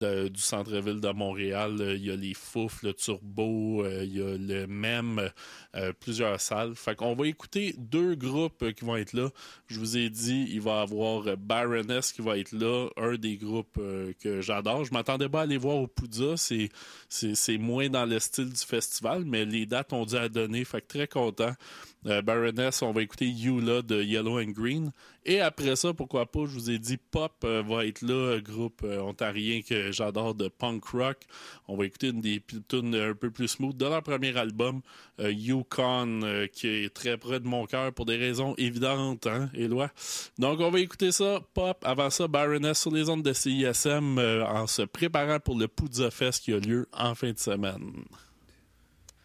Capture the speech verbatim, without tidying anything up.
de, du centre-ville de Montréal. Il y a les Fouf, le Turbo, euh, il y a le Même, euh, plusieurs salles. Fait qu'on va écouter deux groupes euh, qui vont être là. Je vous ai dit, il va y avoir euh, Baroness qui va être là, un des groupes euh, que j'adore. Je m'attendais pas à aller voir au Poudza, c'est, c'est, c'est moins dans le style du festival, mais les dates ont dû à donner, fait que très content. Euh, Baroness, on va écouter Eula de Yellow and Green. Et après ça, pourquoi pas, je vous ai dit, Pop euh, va être là, groupe euh, ontarien que j'adore de punk rock. On va écouter une des tunes un peu plus smooth de leur premier album, euh, Yukon, euh, qui est très près de mon cœur pour des raisons évidentes, hein, Éloi? Donc, on va écouter ça, Pop. Avant ça, Baroness sur les ondes de C I S M euh, en se préparant pour le Poudza Fest qui a lieu en fin de semaine.